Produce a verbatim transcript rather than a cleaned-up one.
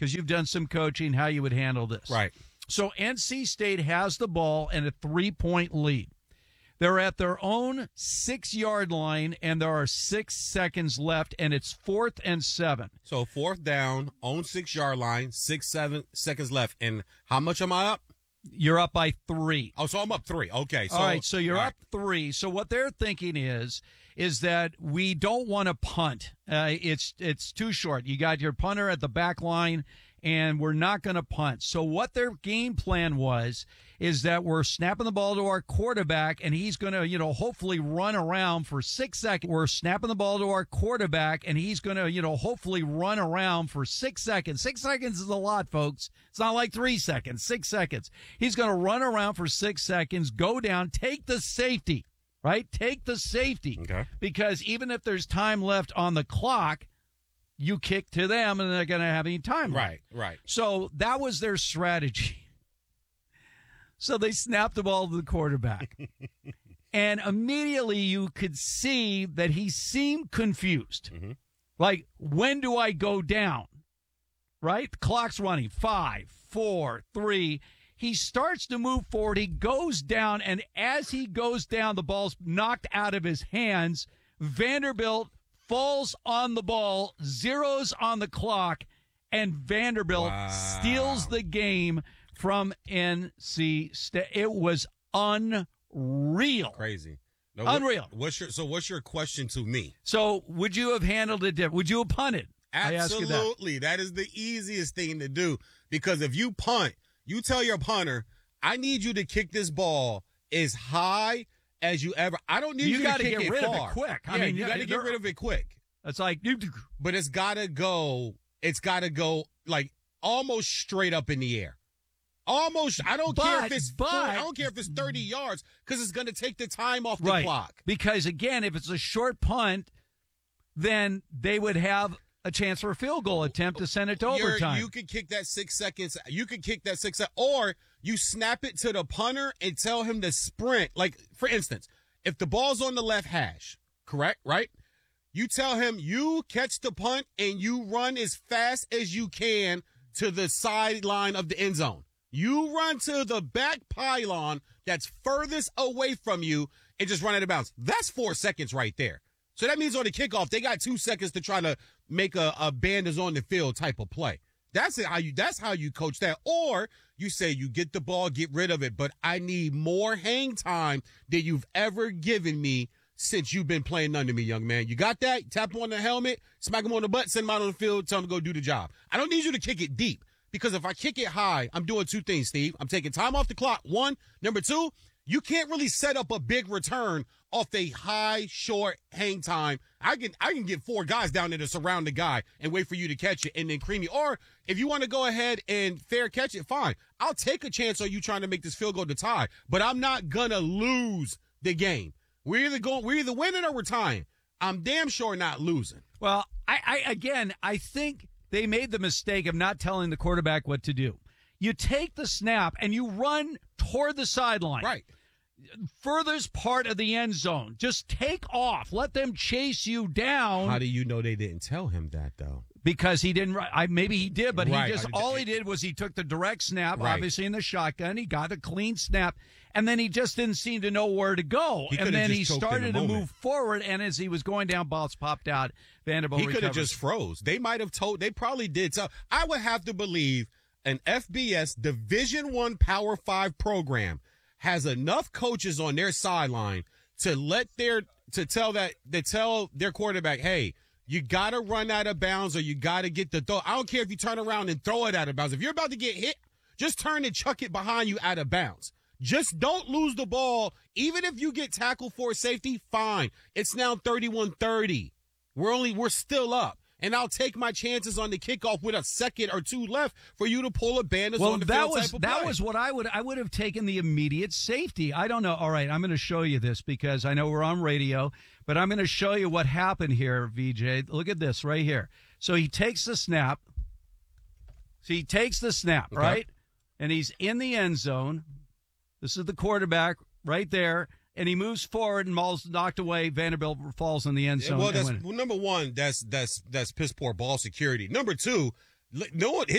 because you've done some coaching, how you would handle this. Right. So N C State has the ball and a three-point lead. They're at their own six-yard line, and there are six seconds left, and it's fourth and seven. So fourth down, own six-yard line, six, seven seconds left. And how much am I up? You're up by three. Oh, so I'm up three. Okay. So, all right, so you're all up right. three. So what they're thinking is is that we don't want to punt. Uh, it's it's too short. You got your punter at the back line, and we're not going to punt. So what their game plan was is that we're snapping the ball to our quarterback, and he's going to, you know, hopefully run around for six seconds. We're snapping the ball to our quarterback, and he's going to, you know, hopefully run around for six seconds. Six seconds is a lot, folks. It's not like three seconds, six seconds. He's going to run around for six seconds, go down, take the safety, right? Take the safety. Okay. Because even if there's time left on the clock, you kick to them, and they're going to have any time left. Right, right. So that was their strategy. So they snapped the ball to the quarterback. And immediately you could see that he seemed confused. Mm-hmm. Like, when do I go down? Right? The clock's running. Five, four, three. He starts to move forward. He goes down, and as he goes down, the ball's knocked out of his hands. Vanderbilt falls on the ball, zeros on the clock, and Vanderbilt Wow. steals the game from N C State. It was unreal. Crazy. No, Unreal. What, what's your so? What's your question to me? So, would you have handled it different? Would you have punted? I ask you that. Absolutely. That is the easiest thing to do, because if you punt, you tell your punter, "I need you to kick this ball as high as you ever. I don't need you, You to gotta kick get it rid of it far. quick. I Yeah, mean, you got to get they're- rid of it quick. It's like, But it's got to go. It's got to go like almost straight up in the air. Almost. I don't care But- if it's. but- I don't care if it's thirty yards, because it's going to take the time off the right. clock. Because, again, if it's a short punt, then they would have a chance for a field goal attempt to send it to You're- overtime. You could kick that six seconds. You could kick that six, or you snap it to the punter and tell him to sprint. Like, for instance, if the ball's on the left hash, correct, right? You tell him you catch the punt and you run as fast as you can to the sideline of the end zone. You run to the back pylon that's furthest away from you and just run out of bounds. That's four seconds right there. So that means on the kickoff, they got two seconds to try to make a, a band is on the field type of play. That's it, how you. That's how you coach that. Or you say you get the ball, get rid of it, but I need more hang time than you've ever given me since you've been playing under me, young man. You got that? Tap him on the helmet, smack him on the butt, send him out on the field, tell him to go do the job. I don't need you to kick it deep, because if I kick it high, I'm doing two things, Steve. I'm taking time off the clock, one. Number two, you can't really set up a big return off a high, short hang time. I can I can get four guys down there to surround the guy and wait for you to catch it and then cream you. Or if you want to go ahead and fair catch it, fine. I'll take a chance on you trying to make this field goal to tie, but I'm not gonna lose the game. We're either going, we're either winning or we're tying. I'm damn sure not losing. Well, I, I again, I think they made the mistake of not telling the quarterback what to do. You take the snap and you run toward the sideline. Right. Furthest part of the end zone. Just take off. Let them chase you down. How do you know they didn't tell him that, though? Because he didn't. I maybe he did, but Right. he just all he did was he took the direct snap, Right. obviously in the shotgun. He got a clean snap, and then he just didn't seem to know where to go. He and could've then just he choked in started the to moment. move forward, and as he was going down, balls popped out. Vanderbilt He could have recovered. just froze. They might have told. They probably did. So I would have to believe an F B S Division One Power Five program has enough coaches on their sideline to let their to tell that to tell their quarterback, hey, you got to run out of bounds, or you got to get the throw. I don't care if you turn around and throw it out of bounds. If you're about to get hit, just turn and chuck it behind you out of bounds. Just don't lose the ball. Even if you get tackled for a safety, fine. It's now thirty-one thirty. We're only we're still up. And I'll take my chances on the kickoff with a second or two left for you to pull a band well, on the that field was type of that play. was what I would I would have taken the immediate safety. I don't know. All right, I'm going to show you this because I know we're on radio, but I'm going to show you what happened here, V J. Look at this right here. So he takes the snap. So he takes the snap, Okay. right? And he's in the end zone. This is the quarterback right there. And he moves forward and ball's knocked away. Vanderbilt falls in the end zone. Well, and that's win. well, number one. That's that's that's piss poor ball security. Number two, no one.